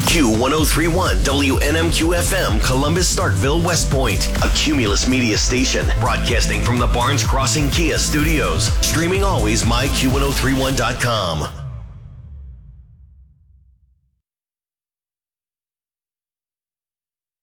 Q1031 WNMQ FM, Columbus, Starkville, West Point. A Cumulus Media station. Broadcasting from the Barnes Crossing Kia studios. Streaming always myQ1031.com.